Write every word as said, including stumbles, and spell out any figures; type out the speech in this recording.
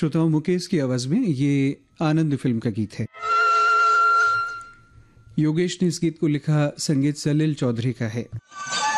श्रोताओं, मुकेश की आवाज में ये आनंद फिल्म का गीत है। योगेश ने इस गीत को लिखा, संगीत सलील चौधरी का है।